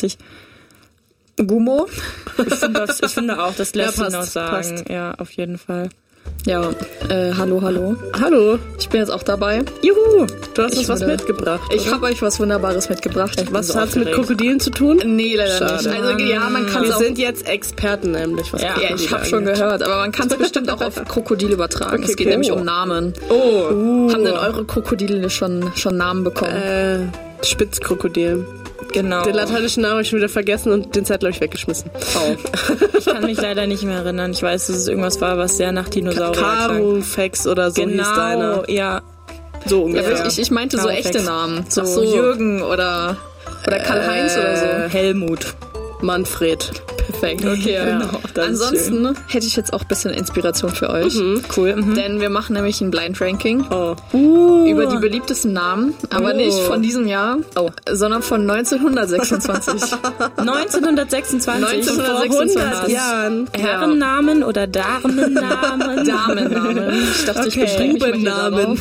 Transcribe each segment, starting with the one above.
richtig. Gummo? Ich finde auch, das lässt sich noch sagen. Passt. Ja, auf jeden Fall. Ja, hallo. Hallo. Ich bin jetzt auch dabei. Juhu, du hast uns was mitgebracht. Ich habe euch was Wunderbares mitgebracht. Was hat's mit Krokodilen zu tun? Nee, leider Schade. nicht. Also ja, man kann es Wir auch... sind jetzt Experten nämlich, was Krokodile ich habe schon gehört, aber man kann es bestimmt auch auf Krokodil übertragen. Okay, es geht nämlich um Namen. Oh. Haben denn eure Krokodile schon Namen bekommen? Spitzkrokodil. Genau. Den lateinischen Namen habe ich schon wieder vergessen und den Zeit, glaube ich, weggeschmissen. Oh. Ich kann mich leider nicht mehr erinnern. Ich weiß, dass es irgendwas war, was sehr nach Dinosaurier klang. Carufex oder so hieß deiner. Genau, ja. So ungefähr. Ja, ich meinte so echte Namen. So, Jürgen oder Karl-Heinz oder so. Helmut. Manfred. Perfekt, okay. Genau, Ansonsten hätte ich jetzt auch ein bisschen Inspiration für euch. Cool. Denn wir machen nämlich ein Blind Ranking Oh. über die beliebtesten Namen, aber nicht von diesem Jahr, sondern von 1926. 1926. Vor 100 Jahren. Herrennamen oder Damennamen? Damennamen. Ich dachte, ich beschränke mich mal hier darauf.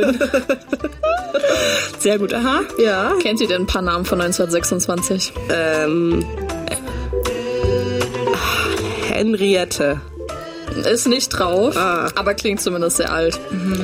Sehr gut, aha. Ja. Kennt ihr denn ein paar Namen von 1926? Henriette. Ist nicht drauf, aber klingt zumindest sehr alt.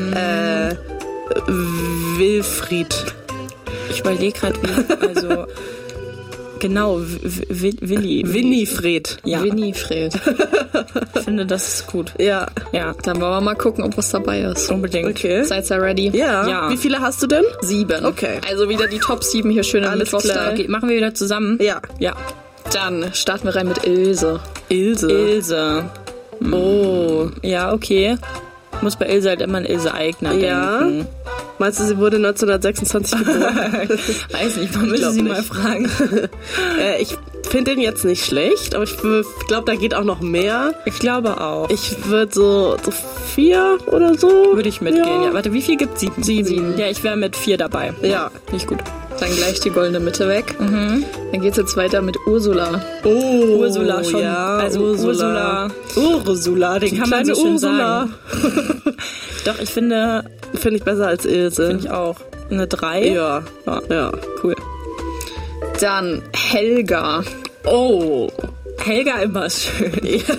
Wilfried. Ich überlege gerade, also genau, Winifred. Ja, Winifred. ich finde, das ist gut. Ja. Ja, Dann wollen wir mal gucken, ob was dabei ist. unbedingt. Okay. Seid ihr ready? Ja. Ja. Wie viele hast du denn? 7. Okay. Also wieder die Top 7 hier schön im Alles klar. Mittwochstyle. Okay, machen wir wieder zusammen? Ja. Ja. Dann starten wir rein mit Ilse. Ilse. Oh, ja, okay. Ich muss bei Ilse halt immer an Ilse Aigner Ja. denken. Meinst du, sie wurde 1926 geboren? Weiß nicht, man müsste sie mal fragen. Ich finde den jetzt nicht schlecht, aber ich glaube, da geht auch noch mehr. Ich glaube auch. Ich würde so 4 oder so. Würde ich mitgehen, ja. Warte, wie viel gibt's? 7? 7. Ja, ich wäre mit 4 dabei. Ja. Nicht gut. Dann gleich die goldene Mitte weg. Dann geht's jetzt weiter mit Ursula. Oh, Ursula schon. Ja, also Ursula, den die kann man kleine so schön Ursula. sagen. Doch, ich finde Finde ich besser als Ilse. ich auch. Eine 3? Ja. Ja. Cool. Dann Helga. Oh. Helga immer schön.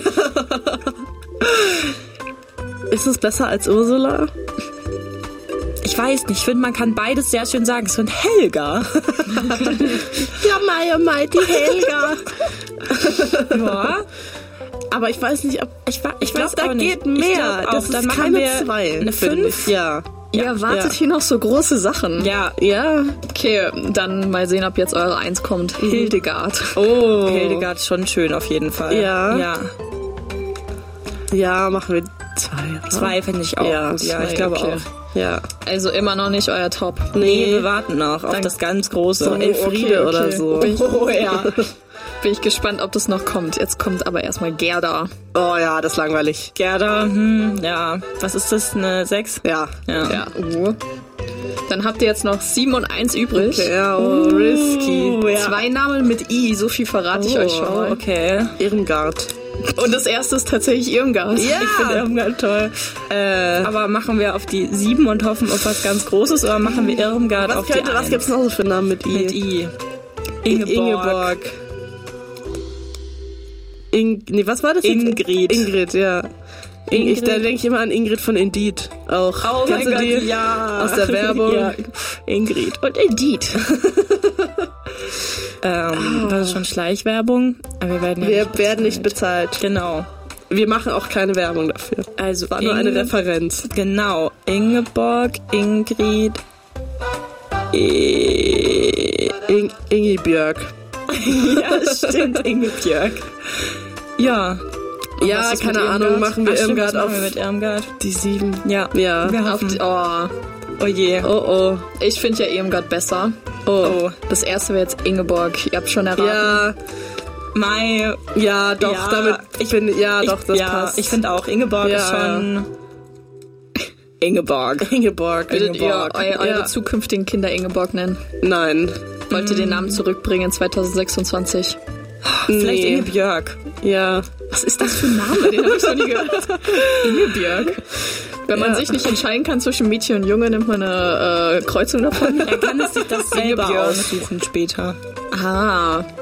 Ist es besser als Ursula? Ich weiß nicht, ich finde, man kann beides sehr schön sagen. Es ist Helga. Ja, Mai, die Helga. Ja. Aber ich weiß nicht, ob... Ich glaube, da geht Ich mehr. glaub auch. Das ist Dann machen keine wir 2. eine finde 5? ich. Ja. Ihr erwartet hier noch so große Sachen. Ja. Ja. Okay, dann mal sehen, ob jetzt eure 1 kommt. Hildegard. Oh. Hildegard ist schon schön auf jeden Fall. Ja. Ja. Ja, machen wir 2. 2 finde ich auch Ja, gut. Ja, 2, ich glaube okay. auch. Ja. Also immer noch nicht euer Top. Nee, wir warten noch auf das ganz große. So Elfriede oder so. Oh ja. Bin ich gespannt, ob das noch kommt. Jetzt kommt aber erstmal Gerda. Oh ja, das ist langweilig. Gerda, ja. Was ist das? Eine 6? Ja. Ja. Dann habt ihr jetzt noch 7 und 1 übrig. Okay, ja, risky. Ja. 2 Namen mit I, so viel verrate ich euch schon mal. Okay. Irmgard. Und das erste ist tatsächlich Irmgard. Ja. Ich finde Irmgard toll. Aber machen wir auf die 7 und hoffen auf was ganz Großes oder machen wir Irmgard auf die 1? Was gibt's noch so für Namen mit I? Mit I. Ingeborg. Was war das jetzt? Ingrid. Ja. Da denke ich immer an Ingrid von Indeed auch. Oh Kennst mein du die? Gott, ja. Aus der Werbung. Ja. Ingrid und Indeed. Das ist schon Schleichwerbung. Aber wir werden nicht bezahlt. Genau. Wir machen auch keine Werbung dafür. Also war nur eine Referenz. Genau. Ingeborg, Ingrid, Ingibjörg. Ja, stimmt, Ingebjörg. Ja. Ja, keine Ahnung, machen wir Irmgard auf mit Irmgard. die 7. Ja. Ja. Wir hoffen. Oh je. Oh. Ich finde ja Irmgard besser. Oh. Das erste wäre jetzt Ingeborg. Ihr habt schon erraten. Ja. Mai. Ja, doch, Ja, damit. Das passt. Ich finde auch, Ingeborg ist schon. Ingeborg. Würdet ihr eure zukünftigen Kinder Ingeborg nennen? Nein. Wollt ihr den Namen zurückbringen in 2026? Vielleicht Ingebjörg. Ja. Was ist das für ein Name? Den habe ich noch nie gehört. Ingebjörg. Wenn man sich nicht entscheiden kann zwischen Mädchen und Junge, nimmt man eine Kreuzung davon. Er kann es sich das selber aussuchen später. Ah.